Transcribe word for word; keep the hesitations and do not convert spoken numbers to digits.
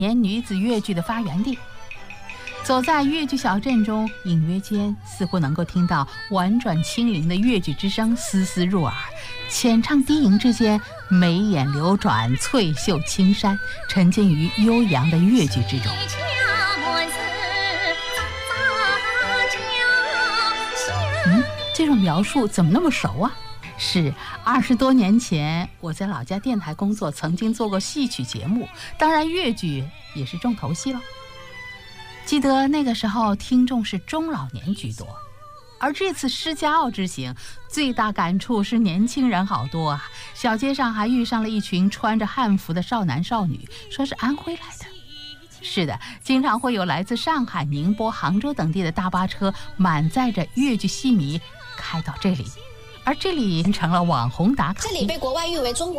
年女子越剧的发源地。走在越剧小镇中，隐约间似乎能够听到婉转轻灵的越剧之声丝丝入耳，浅唱低吟之间，眉眼流转，翠袖青衫，沉浸于悠扬的越剧之中。嗯，这种描述怎么那么熟啊？是二十多年前我在老家电台工作，曾经做过戏曲节目，当然越剧也是重头戏了。记得那个时候听众是中老年居多，而这次施家坳之行最大感触是年轻人好多啊，小街上还遇上了一群穿着汉服的少男少女，说是安徽来的。是的，经常会有来自上海、宁波、杭州等地的大巴车满载着越剧戏迷开到这里，而这里成了网红打卡地。 这里被国外誉为中国